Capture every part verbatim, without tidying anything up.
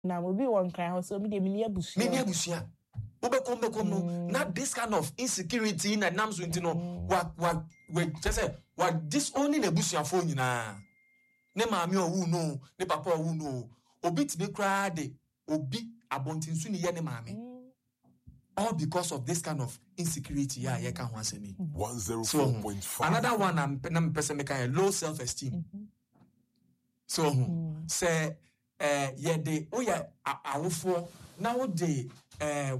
na obi won cry ho so me de me ne abusu me ne abusu Obekom bekom no not this kind of insecurity na nam so ntino what what we just say what disowning ebusuafo nyina ne maame owu no ne papa owu no obi tibe kra de obi abontinsu ne ye ne maame all because of this kind of insecurity yeah ye kan ho asemi one oh four point five. Another one am na person make a low self esteem mm-hmm. so mm. say eh ye de oya awofo na wo de eh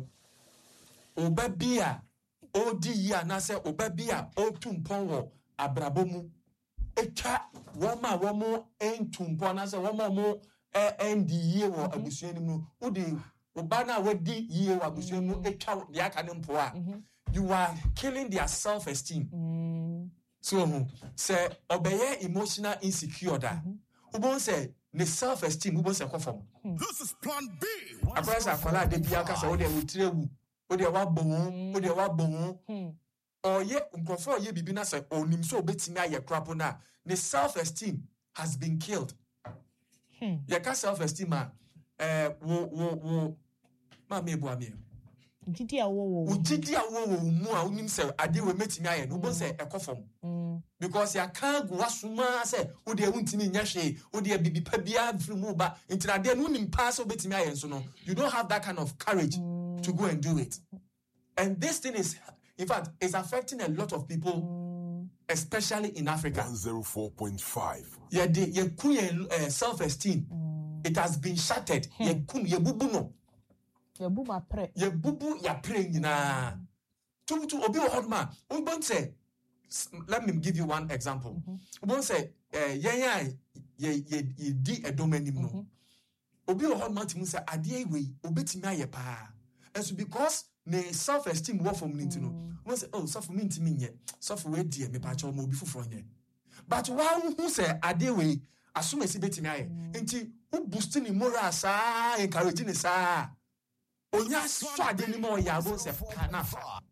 Obabia odi ya na se obabia otumpon wo abrabomu etwa woma womo entumpon na se womo mo endi ye wo abusuani mu odi oba na wadi ye wo abusuani mu etwa de aka ne mpo a you are killing their self esteem mm. so hu say obeye emotional insecure da ubon say ne self esteem ubon say kwofom this is plan B akwasa akwala de bia ka say wo de wutrewu Odi wa bon, odi wa bon. Oye, nkofo oye bibi na say onim so obetimi aye krapo na. Ne self esteem has been killed. Hmm. Yeka self esteem a eh wo wo wo ma me bo ame. Gidi a wo wo. Gidi a wo wo mu a onim say ade we metimi aye no bo say ekofom. Because ya kan go asuma say odi e wuntimi nya hwe, odi e bibi pa bia firi mu ba. Ntina ade no nim pa so obetimi aye nso no. You don't have that kind of courage to go and do it. And this thing is, in fact, is affecting a lot of people, especially in Africa. one oh four point five. Yeah, the yeah, uh, self-esteem, it has been shattered. Yeah, kun yeah bubu no. Yeah bubu pre. Yeah bubu ya pre na. To to obi hodma. Ubon say, let me give you one example. Ubon say, eh yeah yeah yeah yeah yeah di edomenim no. Obi hodma timu say adie we obetimi aye pa. And so because the self-esteem work from Nintino, one say, oh, suffer me to me yet, suffer way dear, me patch or mobile for ye. But one who say, I dear way, as soon as he bet me, until who boosting the moral, sir, encouraging the sir. Oh, yes, so I didn't more yabos of Kanafa.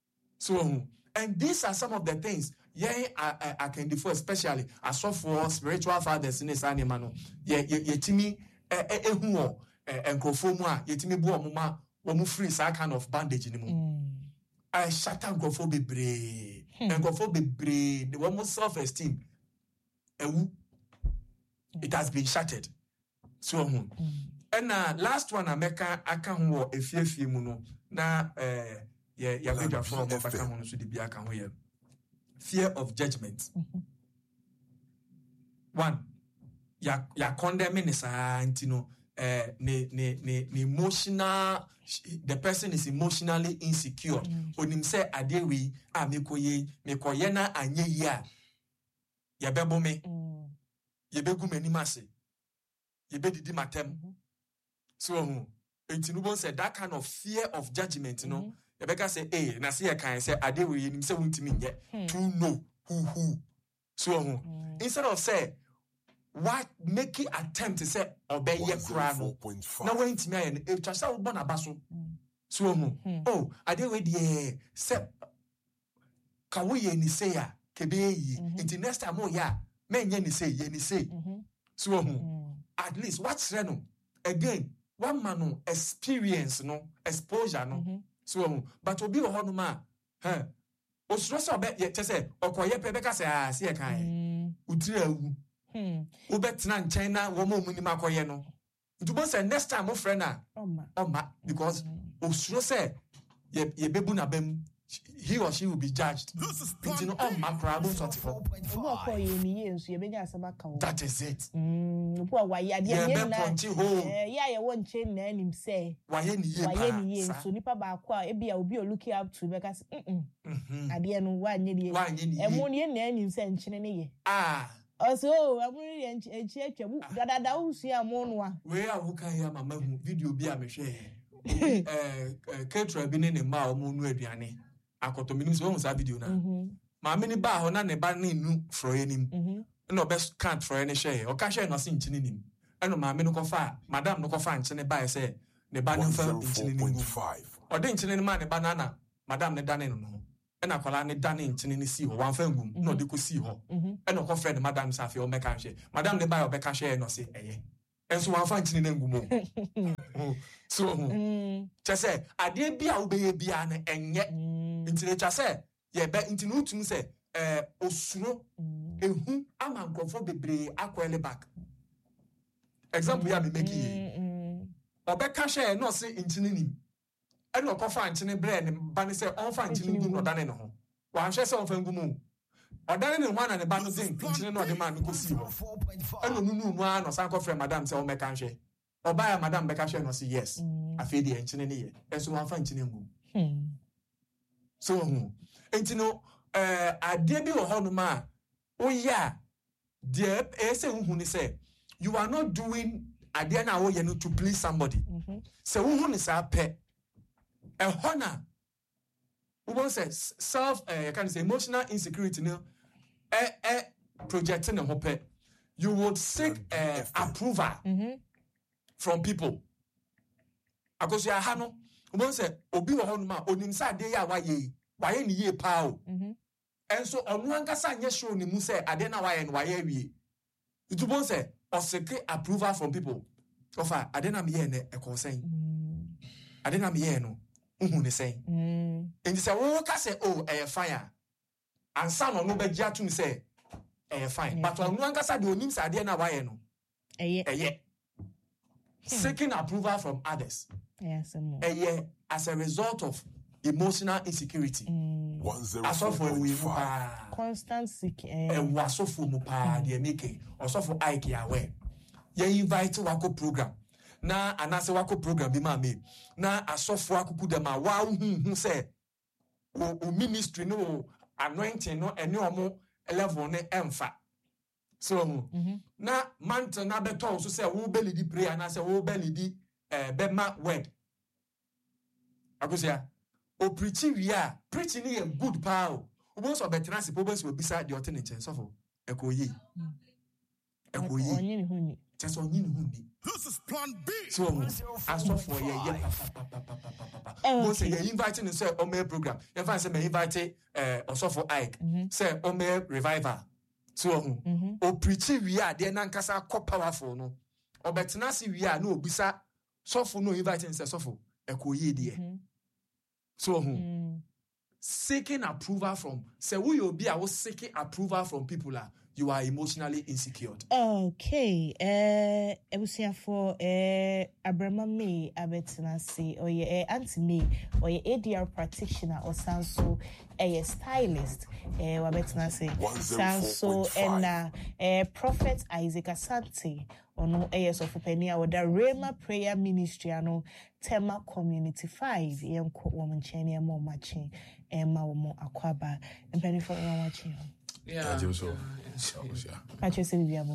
So, and these are some of the things, yeah, I, I, I can defer, especially as so for spiritual fathers in this animal. Yeah, yeah, Timmy, eh, eh, eh, who, and Kofoma, Yetimi Boa. When we free that kind of bandage anymore. Mm. I shut down Grofo be brave. And Grofo be brave. The one more self-esteem. And it has been shattered. So, mm. and uh, last one, I make a can walk a few few mono. Now, uh, yeah, yeah, we are from the Bacamon to the Biacan way. Fear of judgment. Mm-hmm. One, ya ya condemning is antino. Uh, ne, ne, ne, ne emotional, the person is emotionally insecure. When him say, Adewi, ah, me koye, me koye na anye ya, ya bebo me, ye begu me ni mase, ye be didi matem. So, Intinubon said that kind of fear of judgment, you know, Rebecca say, eh, na see a kind say, Adewi, him say, won't me yet, to know who, who. So, instead of say, what make it attempt to say obey your crown? Now wait to me and if just so bon abaso. So oh, I did wait ye se can we any say ya kebe until next time oh yeah men ye ni say ye ni say. So at least what's reno again one man no experience no exposure no so but obi o hono ma huh osuro so be ye say okoye pe be ka say ah see e kan utire awu. Hmm. Ubetina in China, woman minima koyeno. You say next time, my friend, oh, because Osro say, ye bebuna bem, he or she will be judged. This is you know, oh, my crab, that is it. Hmm, why, yeah, yeah, I won't change him say, why, any so Nipa Bakwa, Ebia will be looking up to because, I didn't one, and one year name sent ah. Also, I'm really a check. That I don't see a monwa. Where I can hear my video be a machine. Eh, Ketra been in a mile moon rediani. I got to minutes one video now. My mini bar on a banning new for him. No best can't for any share or cash no sin him. I know my menu fire. Madame no fine, send a buy say the banning for five. Or didn't man a banana. Madame the Danino. And I call her done in Chinese see one film, no, they could see her. And no friend, Madame Safi or Mecache. Madame the Bio Becache, no say, eh. and so one fancy in Gumo. So, just say, I did be a baby and yet into the chasse, yeah, but into no to say, eh, Osuno, and whom I'm uncomfortable, aquelle back. Example, I be making or back cash, no say into him. I don't know, find in bread and banny say, all fine to me, no done in home. One shall say, Gumo. Or done in one and a band of things, continue on the man who could see you. I don't know one or some friend, Madame, say, oh, Mecanche. Or buy a Madame Becashe and say, yes, I feel the engineer, and so one fine to him. So, and you know, uh, I dare be a honor. Oh, yeah, dear, as who say, you are not doing a dear now to please somebody. So, who is our pet? A honor. Who wants self, uh, can say emotional insecurity now? Eh, eh, projecting a hope. You would seek uh, approval mm-hmm. from people. Because you are Hano, who wants say, Obi wa honma, Onimsa de ya wa ye, wa ye ni ye pao. And so, on one cassa, yes, show ni muse, Adena wa and wa ye we. You do say, or seek approval from people. Ofa, Adena me ne a consent. Adena me no. Uhun say. And you say, oh, say, oh, a fire. And some of no be to say, eh, fine. But on one cassa, the names are there now, why no? Eh, yeah. Seeking approval from others. Yes, eh, yeah. As a result of emotional insecurity. One zero four point five. Constant seeking. Eh, was so for mupa, the make or so for Ike aware. Ye invite wako program. Na anase wako program bi ma me. Na asofo akuku dem a wa hu say o ministry no anointing no ene omo level ne emfa. So mm-hmm. na manto na beto so say wo be lead prayer na say wo be lead eh be ma word. Akosia o preaching we are preaching ni good pa o. Wo so betena se po so bisa the otin nchen sofo. Ekoyi. Ekoyi. Onyi ni huni. Just onyi ni huni. This is plan B. So, as for ye, yeah, papa, say you're inviting say on my program. If I say me invite uh also for Ike, say on my revival. So, o preaching we are there nankasa ko powerful no. O betina si we are no bisa so for no inviting say so for ekoye there. So, seeking approval from say we will be I was seeking approval from people are. You are emotionally insecure. Okay. Uh, I was here for uh, Abraham May, Abetanasi, or your Auntie May, or your A D R practitioner, or Sanso, a stylist, uh, Abetanasi, Sanso, and uh, Prophet Isaac Asante, or no A S of Openia, or the Rema Prayer Ministry, no Tema Community Five, young woman, Chenia, more matching, and Mao Aquaba, and Penny for watching. Yeah. I just say we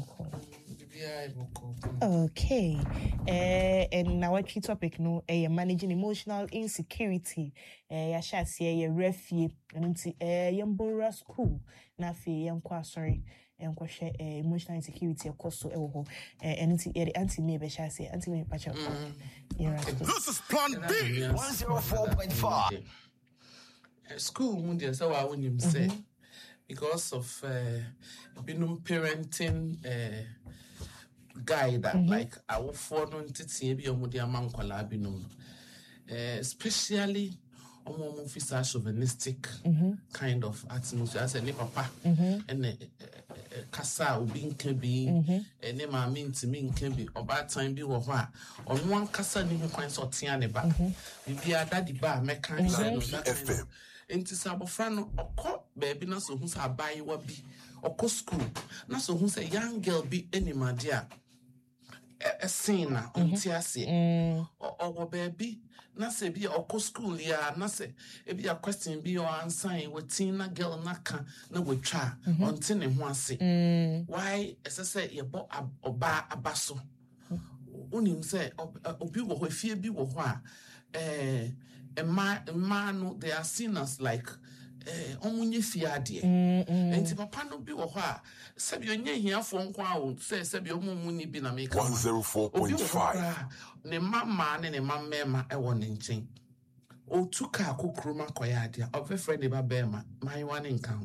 okay. Uh, and now our key topic no uh, managing emotional insecurity. Uh, ya shall say a refuge and uh Yambora school. Na fe yankwa sorry. And share emotional insecurity of course so ewo and the anti me be shall say anti me patch. This is plan B one zero four point five. School mundi so I won him say because of uh, being parenting uh, guide that mm-hmm. like our phone to see be on the amount of especially on one chauvinistic mm-hmm. kind of atmosphere as a papa mm-hmm. and kasa obi can be and then my mean to me can be about time be or on one kasa ni kwan sorting ne ba be a daddy bar mechanic Enti sabofra no okọ baby na so hu sa abai wa bi okọ school na so hu say young girl bi animade a esin na onti ase owo baby na say bi okọ school ya na say e bi a question bi o answer wetin na girl na ka na wetwa onti ne ho ase why ese say ye bo oba abaso unim say obi wo ho fie bi wo ho a eh a man, a man, they are seen as like eh omunye fiade enti papa no bi wo ho a sebi onye hia fo nko a wo se sebi omumuni bi na make one oh four point five ne mama ne ne mamma e wo ne nchen o tuka akokroma koya ade a obefre ne ba bema man wa ne nkan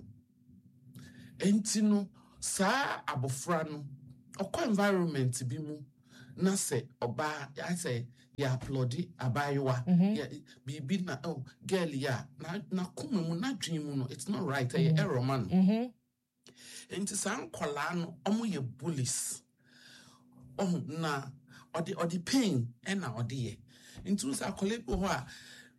enti no saa abofra no okọ environment bi mu na say oba I say ya applaudi abayewa ya bibi na oh girl ya na na kuma mu na dwen mu no it's not right eh error man mhm enti san kwala no omo ye bullies oh na odi odi pain e na odi ye enti sa kwala bi ho a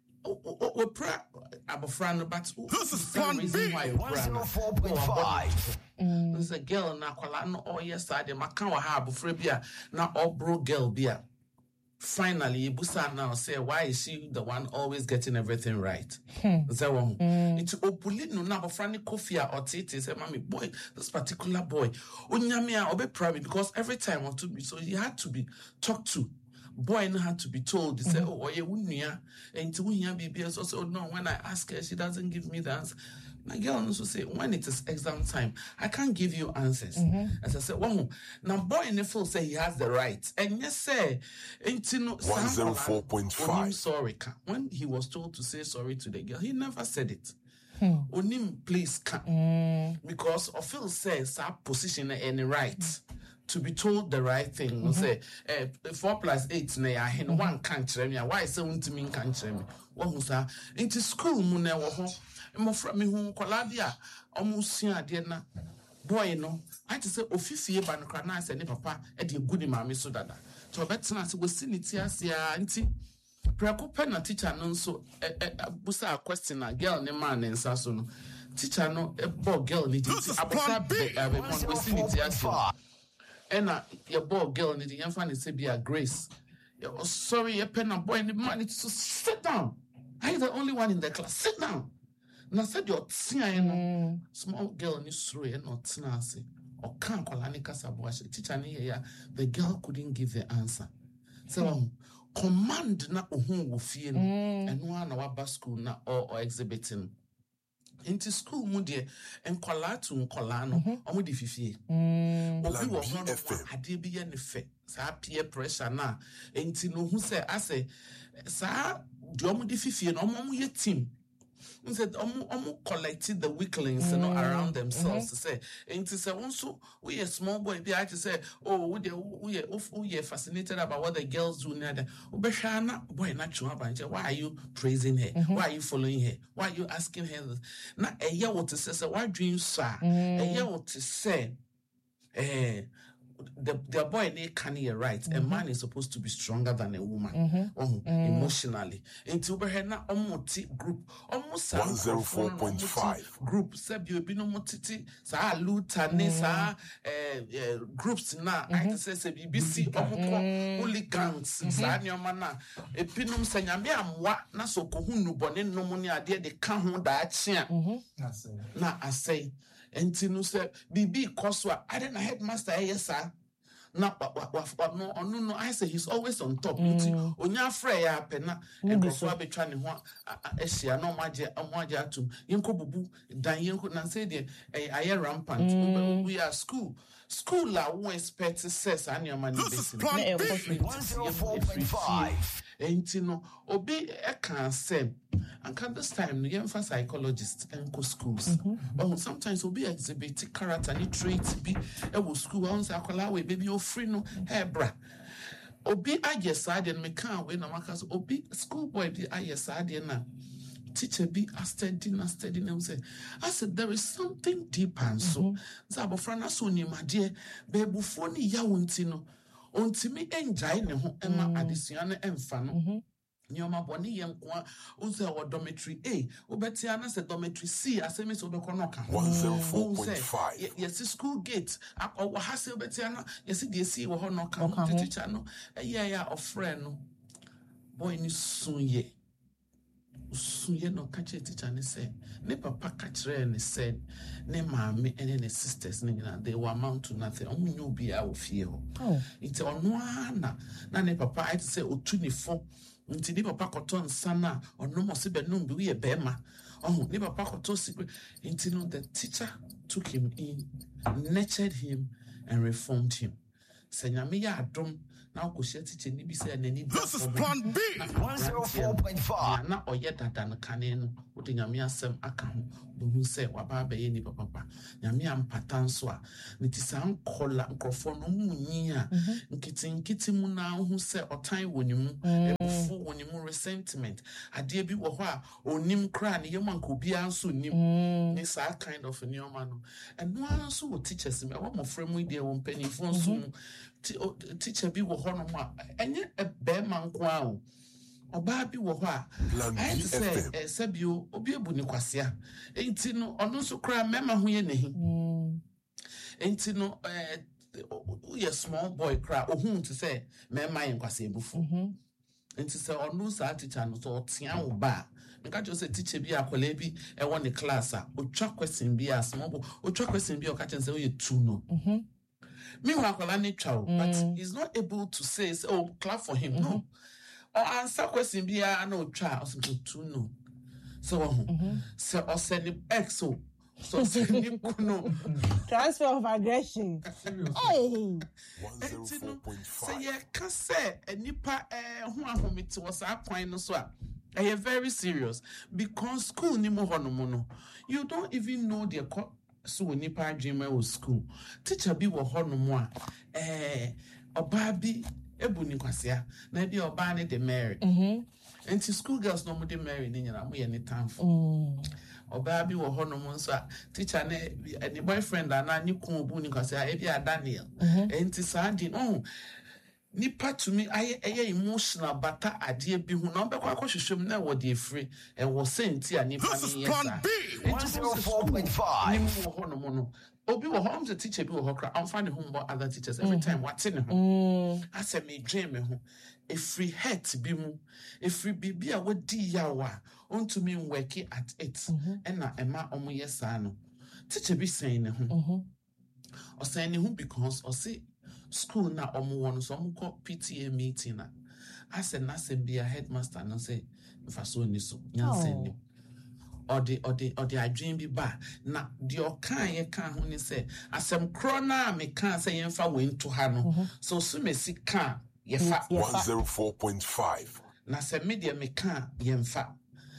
o pra abofra no but this is Plan B one oh four point five. There's a girl na kwala no oh yes I dey maka wa ha abofra bi a na obro girl bi a finally Busa now say why is she the one always getting everything right? Hmm. Is that one? Mm. It's opuli no na bofrani kofia or titi say mommy boy this particular boy onyamia obe proud because every time want to be so he had to be talked to. Boy no had to be told. They say, mm-hmm. oh, yeah, wunya. And to wunya baby also say, oh no, when I ask her, she doesn't give me the answer. My girl also say, when it is exam time, I can't give you answers. Mm-hmm. As I said, well, now boy in the full say he has the right. And yes, say, one oh four point five. Sorry, when he was told to say sorry to the girl, he never said it. Hmm. Onim, please, mm. because Ophil says our position any right. Mm. To be told the right thing, mm-hmm. say uh, four plus eight na ya hen mm-hmm. one can't tell me. Why say one to me can't tell me? One who say into school mu na wo ho. Mo fra me hu kwala dia omusua de na boy no. I just say ofifie ba no kra na say ne papa e de gu ni maame so dada. To betena say we see ni ti ase a nti preko pe na teacher no so busa question na girl ne man ne nsa so no. Teacher no e boy girl ni ti abosa be we see ni ti ase. And uh, your boy girl need the young say be a Grace. You're sorry, your pen and boy and the man needs to sit down. I'm the only one in the class. Sit down. And I said your mm. small girl needs to and not snazzy. Or can't call any casabuash. Teacher here, the girl couldn't give the answer. So mm. um, command na uhun will feel mm. and one our bus school na or, or exhibiting. Into school mu de enkwala to nkwala no omo de fifie obi wo ho no ade bi ye ne fe sa peer pressure na enti no hu se ase sa de omo de fifie no omo ye team said omo omo collected the weaklings mm. you know around themselves mm-hmm. to say enti say onso we a small boy bi I to say oh we we we fascinated about what the girls do now obehwa na boy na twa banje why are you praising her mm-hmm. why are you following her why are you asking her this? Na eya what to say say why dream sir eya what to say eh The, the boy they can hear right. Mm-hmm. A man is supposed to be stronger than a woman mm-hmm. um, mm. emotionally. Into Behena Omoti group almost one oh four point five group. Seb you be no motiti sa lutane sa groups na. I say say B B C omoko hooligans sa nyomana. Epinum sa nyame amwa na so kohunu bone no mu ne ade de ka ho da achia. Na asay. Enti no say bibi koswa I didn't headmaster yes sir na no no no I say he's always on top nti onya frɛ ya pena e grofo abetwa ne ho ehia no maje amaje atum yenko bubu dan yenko na say de aye rampant we are school school la won expect says anyama ni besi one oh four point five enti no obi e kan say and this time no yen for psychologists and go schools mm-hmm. but sometimes obi exhibit character ni traits be e wo school won say akola we baby o free no hair bra obi ajesade me kan we na maka so obi school boy bi ajesade na teacher be a steady na steady na say I said there is something deep and so za bofra na so ni made bebufo ni ya wonti no ontimi enjai ne ho ema adesua no emfa no nyoma boni yenko unse wa dormitory A obetia na se dormitory C asemi so be kono ka one oh four point five yes school gate akwa hase obetia na yes the C wo ho no ka teacher no eh ya of friend no boy ni sunye sunye no ka teacher ne say ne papa ka kire ne said ne maame ene ne sisters ne na they were amount to nothing omunyo bi a ofie ho it's ono ana na ne papa I say otunifo nti ni papa koto nsana ono mo se benum bi we bema oh ni papa koto secret nti no the teacher took him in nurtured him and reformed him Senyame ya adom na ko hye teacher ni bi say na ni This is Plan B one oh four point five. na oye dada no kane no wo de nyame asem aka ho bo hu say waba ba ye ni papa nyame ampata nso a ne ti san kola nkrofo no munyi a nkiti nkiti mu na hu say otan woni mu ebufu woni mu resentment ade bi wo ho a onim kra ne yema nko bia nso nim ni sa kind of nyoma no and no nso wo teachers me wo mo fremu ide wo mpanifo nso mu teacher bi wo ho no ma enye ebe man ko a o oba bi wo ho a I say eh sabio obi ebu ni kwasea enti no ono so kra mema ho ye nehi enti no eh you small boy kra ohun to say mema yen kwasea ebufu enti say ono sa teacher no so otia wo ba nka jo say teacher bi akola bi e won the class a otwa question bi a small boy otwa question bi o ka chen say o ye two no meanwhile akola ni twa but he's not able to say, oh, clap for him. Mm-hmm. No. Or answer question be a no try or something to no. So mm-hmm. so or send him X so so send him no transfer of aggression. Hey. one oh four point five. So yeah, can say a nipa eh who ahomiti was a point no so a very serious because school ni mo hono no. You don't even know their co- so nipa dreamer was school teacher bi wo ho no mo a eh oba bi ebu ni kwasea na bi oba ne de Mary mhm and school girls no mo de Mary ni nyina mo ye ni tanfo mm oba bi wo ho no mo so teacher ne any boyfriend ana ni kun obu ni kwasea e bi a Daniel and sa di no nipa to me I I emotional bata ade bi hu na obekwa akohwehwem na wo de free e wo senti a nipa ni yes Plan B one oh four point five. Obi wo home the teacher bi wo ho kra am find home about other teachers every time what in ho ase me dream me ho a free head bi mu a free bibi a wodi yawa onto me work at it and na ema omo yesa no teacher bi saying ne ho o saying ne ho because o say school na omo won so omo ko P T A meeting na ase na se be a headmaster no say if so ni so nyanse ni or the or the or the adwin bi ba na the okan ye kan ho ni say asem kro na me kan say yemfa we nto ha no so so mesi kan ye fa one oh four point five na se media me kan yemfa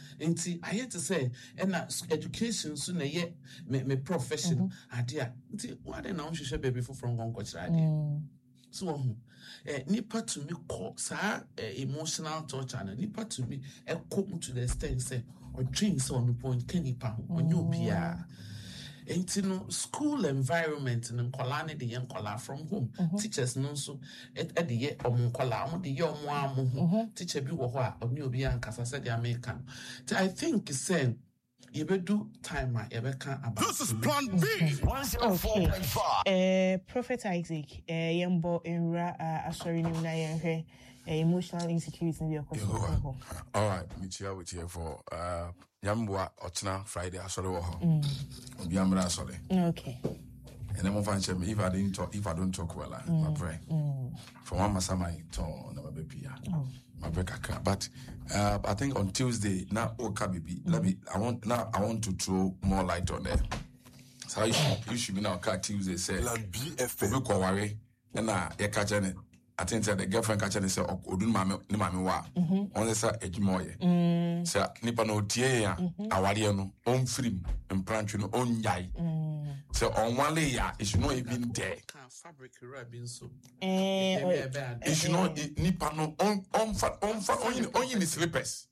nti I had to say and education so na ye me, me profession adia nti what na wo hwehwe baby for from gon kochira adia so um, eh, nipa to me call sa eh, emotional torture na nipa to me e come to the extent say or dreams on the point can nipa on you bia enti no school environment and nkola ne de yen kola from home teachers no so e de ye omo kola omo de ye omo amu teacher bi wo ho a oni obi ankasa said the American I think say you better do time you better about this is Plan B one oh four point five. Uh, Prophet Isaac uh, yembo enra uh, asori ni na yenhwe emotional insecurity in your question. All right, me chia with here for uh yambwa otna Friday asori wo ho obi amra asori okay and then mo fan chem if I didn't talk if I don't talk well I my pray for one masama to na mabepia my break but uh I think on Tuesday now Oka Bibi let me I want now I want to throw more light on there. So you should you should be now car Tuesday say Plan B F M we ko worry na ye ka jene I think that the girlfriend catch and say odun mama ni mama wa on say ejimo ye say nipa no tie ya aware no on film imprantwe no on yai say on one layer it should not even there fabric rabin so eh it should not nipa no on on on on on in slippers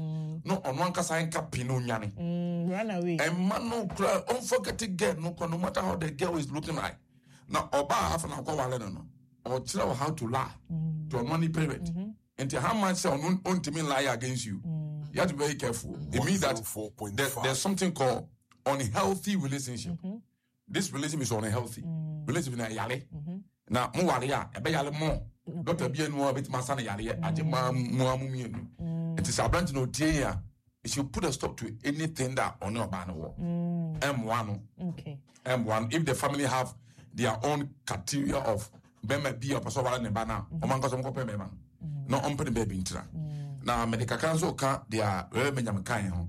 no on one kasa en kapino nyane run away and man no on forget to get no no matter how the girl is looking like now oba half an hour wale no or tell how to lie mm. to a money parent. Mm-hmm. And to how much on on to lie against you. Mm. You have to be very careful. Mm. It means that there, there's something called unhealthy relationship. Mm-hmm. This relationship is unhealthy. Mm. Relationship is yale. Now, more yale, a yale more. Doctor be no bit my son yale, I did my mum. It is a branch no dear. It should put a stop to anything that on no ban war. M one. Okay. M one. If the family have their own criteria of Bema be a person ne bana, among us on copper man. No open baby intra. Now, medical council can't, they are very many kind.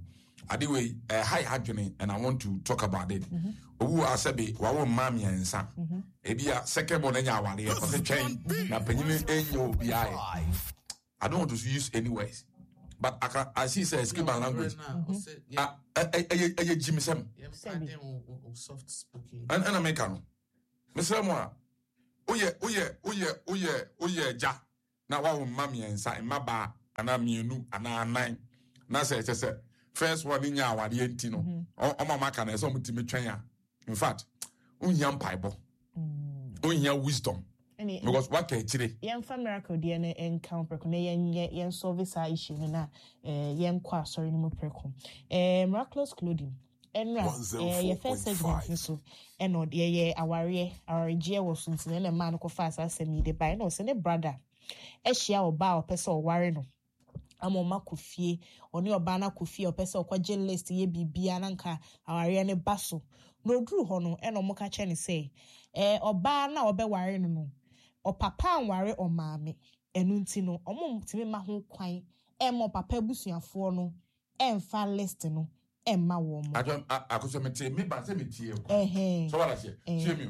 Anyway, uh, hi Adjuni, and I want to talk about it. Who are sabi wawo mami and sa. Ebia second one enya wale e for chain na penyin enyo bi ai. I don't want to use any words. But I can I see say skip my language. Ah eh eh Jimmy Sam. Soft speaking. And and American. Mister Moa. Oye oye oye oye oye ja. Na wawo mami and sa maba ana mienu ana nine. Na say say first one in ya wade enti no o mama ka na so mutimi twen ya in fact unya mpaibo unya wisdom because what can chire yen fa miracle de na encounter ko na yen yen solve sa issue na eh yen kwa sorry no preko eh miraculous clothing enra eh ye first segment so eno de ye aware aware wo so ntine na man ko fa asemi de bai no se ne brother e hia oba o pese o ware no amoma kofie oni oba na kofie opese okwaje list ye bibia na nka aware ne baso no duru ho no eno mo ka che ne say eh oba na obeware no no opapa anware omaame enu nti no omo ntimi ma ho kwan e mo papa busuafo no emfa list no emma wo mo adom akoso mete me ba se metie ko eh so wala se tie me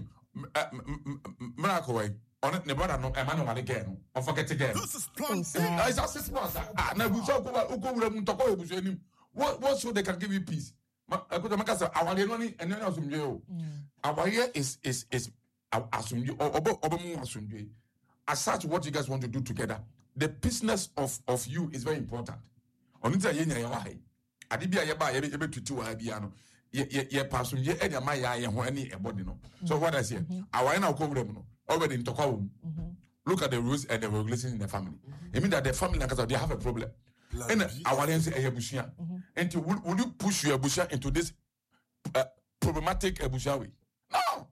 miracle way on ne brother no emma no wale get no on forget again This is plan B. it's a six months ah na bu so ko ko wura mu toko ebuso anim what what so they can give you peace akoso maka say awale no ni eno na asumdwe o awale is is is asumdwe obo obo mu asumdwe as such what you guys want to do together the business of of you is very important onita ye nya ye wa hai ade bia ye ba ye be tutu wa bia no ye ye pasumdwe e de ma ya ye ho ani ebody no so what I say awale na ko wura mu no already in Tokawum. Look at the rules and the regulations in the family. It means that the family they have a problem. And our answer is Ebushia. And to, will, will you push your Ebusha into this uh, problematic Ebusha way? No.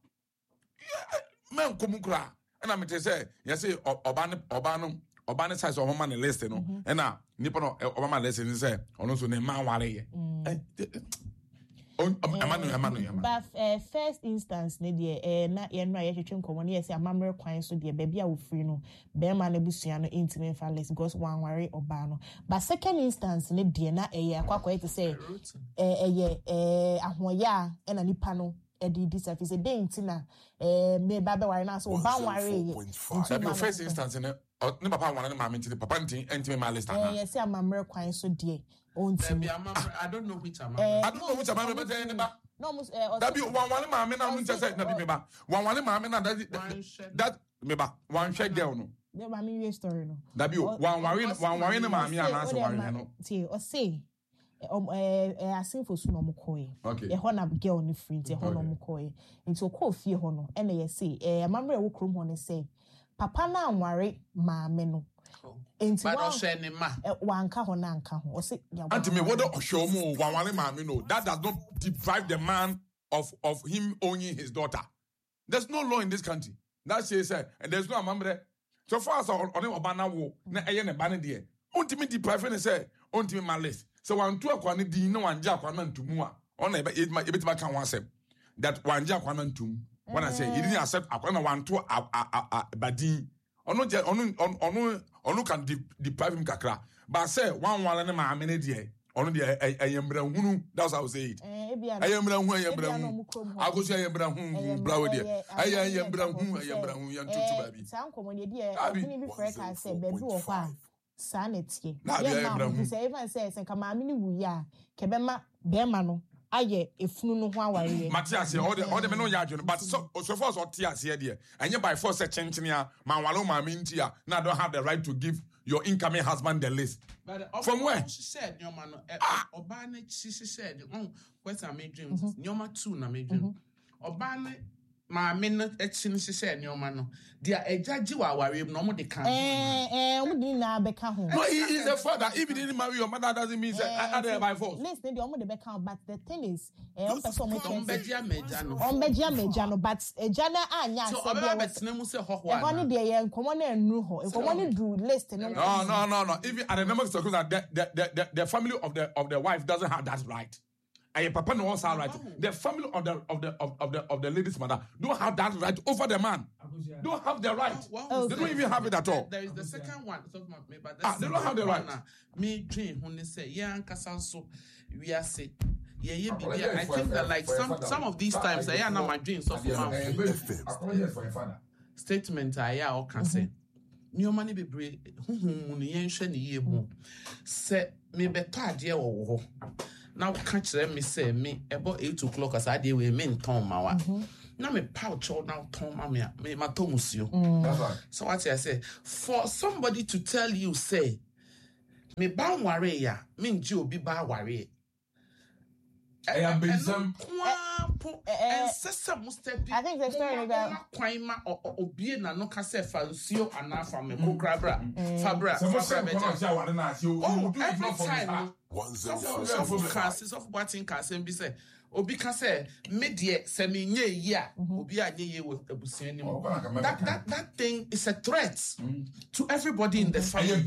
Man, Kumukra. And I'm going to say, you say, Obana, Obano, Obana size of Oman list, you know. And now, Nippon Obama lesson is say, on also name Mawari. Oh, amanu amanu amanu. But uh, first instance, ne de eh na ye no aye twetwe nkomo ne ye say amamre kwan so de baabi a wo free no be ma na busua no intimate falles because one worry oba no. But second instance ne de na eh akwakwa to say eh eh eh ahoya e na nipa no e di disafi say dey ntina eh me ba be worry na so oba worry. The first instance ne ne papa wan na mama nti papa nti intimate ma list na. Eh ye say amamre kwan so de Maybe I'm I don't know which I'm I don't know which I'm but anybody. No, mus eh that be one one mama na nti say na be me ba. One one mama na that that me ba. One share girl no. The mama we story no. That be one one one one na mama na so one no. Ti o say um eh eh asin for su no mo koye. Okay. E ho na girl ni free ti e ho no mo koye. Nti o ko fie ho no e na ye say eh amamre wo krom ho ne say papa na anware maame no. But I say ne ma wanka ho na anka ho. O say Auntie me what o show mo one one maame no. That does not deprive the man of of him owning his daughter. There's no law in this country. That says and there's no amamre. So far as on him obana wo na eye ne ba ne de. Ontimi deprive ne say ontimi malice. So one two akwa ne din na wanje akwa na ntumu a. Ona e betima kan one say that wanje akwa na ntum. When I say he didn't accept akwa na one two badin. Ono ono ono ono can deprive him kakra. But say one one na ma me ne de. Ono de ayembra hunu. That's how I say it. Ayembra hu ayembra hu. Agosu ayembra hu brawo de. Ayembra hu ayembra hu yan tutu baby. San komo de de ni bi frɛ ka say baby wo hɔ a sa na tie. Na bi ayembra hu. Say even say say ka ma me ni wu ya. Ke be ma be ma no. Aye efunu no ho aware Matias all the all the me no ya adwene but so so far so Tias here there and you by force chenchene a man walo ma minti a now don't have the right to give your incoming husband the list but from where she said your man oba na she said oh question me dream nyoma two na me dream oba na ma me no echi she said nyoma no dia ejaji wa aware no mo de kan eh eh mo di na be ka ho no he is a father if he didn't marry your mother doesn't mean say other by force listen the omo de be ka but the thing is eh on person mo on begia meja no on begia meja no but eja na anya so oba betena mu say ho ho e ho ne de ye nkomo na enu ho e komo ne do list no no no no no even at the number of circles the the the the family of the of the wife doesn't have that right. And papa no also right. The family of the of the of, of the of the lady's mother don't have that right over the man. Don't have the right. Oh, they don't even have it at all. There is the second one. So me, but ah, they don't have the right. Me dream when they say yeah, nkasa so we are say yeah yeah be I think that like some some of these times I am now my dreams of my statement I all can say new money be brave who ni yenhwe ni ye hu se me beto ade wo now catch them me say me about eight o'clock as I dey we me ton ma wa na me pouch all now ton ma me me ma to musio so what I say for somebody to tell you say me ban ware ya me nji obi ba ware I am bezam and sister mustepi I think the story about kwaima obie na no ka say fancio anafa me ko krabra fabra fabra oh every time one zero four classes of watching can be say obi ka say me de se me nye yi a obi a nye ye with abusian nim that that that thing is a threat mm. to everybody in the family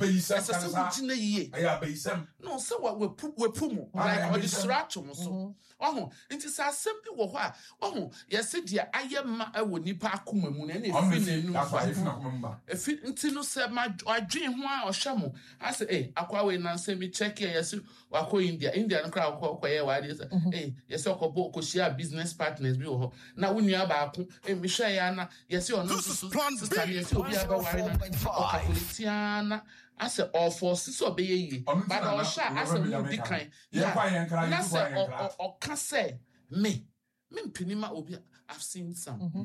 no so what we we pumu like or distraction so oh nti sa asem bi wo ho a oh yes dia ayema e wo nipa akoma mu na na efi na nu fa efi nti no se ma adwen ho a ohwemo I say eh akwa we na se mi check here yes wako India India no kra akwa kwa ye wa dey say eh yes okobo okoshia business partners bi wo ho na wo nua ba ako eh mi hwe ya na yes o no so sister yes obi aba ware na okapolitiana I say all for six obey ye but all sha I say mu dikan na say o ka say me me mpinima obi I've seen some mm-hmm.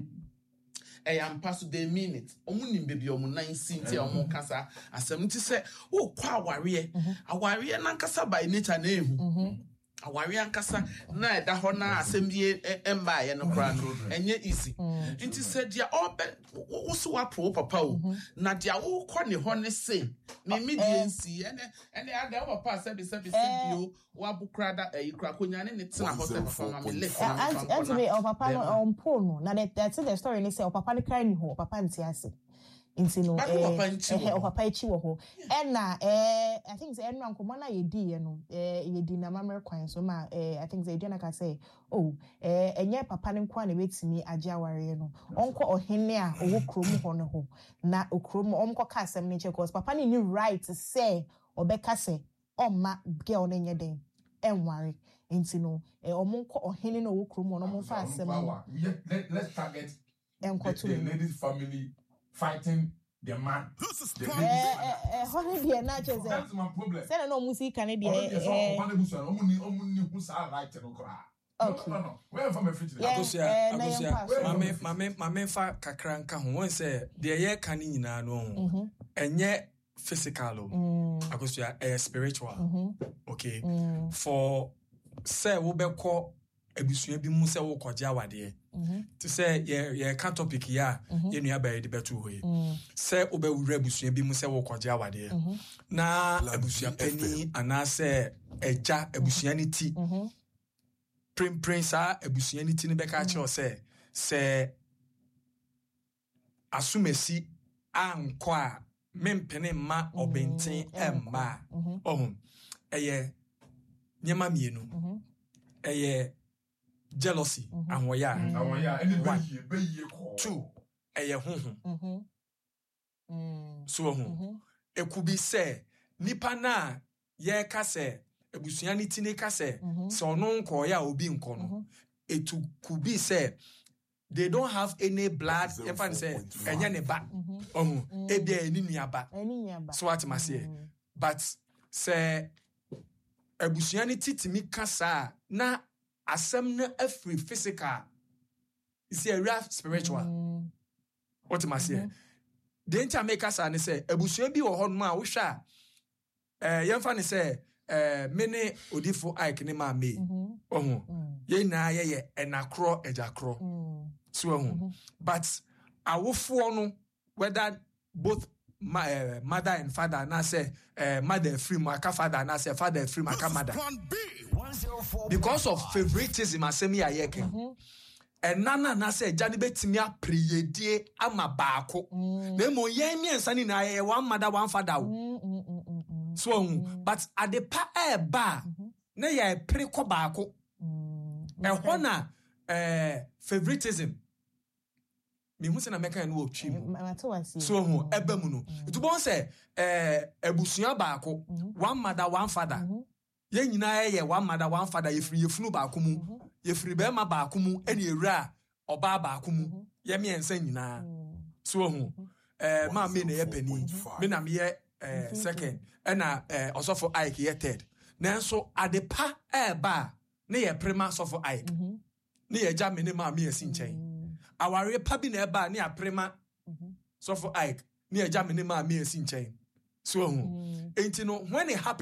I am past the minute omunim baby omu nine centi omu kasa asem nti say o kwa aware aware na nkasa by nature na ehu aware ankasa na eda ho na asem bi emba ye no kra no enye easy nti say dia obe wo so wapo papa o na dia wo kɔ ne ho ne say me mediancy ene ene ada wo papa say be say be bio wa bukra da e kra konya ne ne tena ho say papa me left na me o papa no on po no na that's the story ni say o papa ne cry ni ho papa nti ase nti no eh o papa echi wo ho e na eh I think say enu ankomo na yedi ye no eh yedi na mamre kwan so ma eh I think say Diana ka say oh eh enye papa ne nkwa na betimi age aware no onko ohene a owo krom ho no ho na okrom omko ka asem ne che cause papa ne ni right say obeka say omma girl ne nye den enware nti no eh omonko ohene na owo krom no mo fa asem let's target enko to the ladies family fighting the man. Eh eh honey dear na che say. That's my problem. Say no music can dey eh. Eh omuni omuni who say right no kra. Okay. No no. Where from a fit? Akosia akosia mame mame mame fa kakra nka ho won say de ye kan nyina no. Enye physical o. Akosia eh spiritual. Okay. For say wo be ko abusua bi mu say wo koje awade. To say ye ye ka topic ya ye nua ba de betu hoye say obewura abusua bi mu say wo koje awade na abusua pani ana say eja abusua ni ti prim prince a abusua ni ti ne be ka che o say say asumesi anko a mempene ma obenten emma ohun eye nyema mienu eye jealousy ahoya ahoya anybody be ye ko two eye honhom so honhom e could be say nipa na ye ka say ebusua ni tini ka say so ono nko ya obi nko no it could be say they don't have any blood if I say enye ne ba ohun e bia eni nuaba so what ma say but say ebusua ni titimi kasa na asem na every physical is a real spiritual mm. What am I saying? The inter make us and say ebusua bi wo ho no a wo hwa eh yemfa ne say eh mene odifo ike ne ma me ohun ye na ye ye enakro ejakro so ohun but awofo no whether both my uh, mother and father na say uh, mother free maka father na say father free maka mother because of favoritism asemi ayeke and nana na say jani betimi apreyedie ama baako na mo yen miensa ni na ye one mother one father so but at the pa e ba na ye pre ko baako e ho na eh favoritism me hu se na meka no otwi so hu ebamu no it bon say eh abusua baako one mother one father Yen nyina ye one mother one father yefiri yefunu baako mu. Yefiri be ma baako mu ene ewura oba baako mu. Ye me ensa nyina. So hu. Eh ma me na ye pani. Me na me ye eh second. Ena eh osofo Ike ye third. Nanso adepa e ba ne ye prema osofo Ike. Ne ye ja me ne ma me esi nchen. Aware pa bi na e ba ne ya prema osofo Ike. Ne ye ja me ne ma me esi nchen. So hu. Enti no when it happen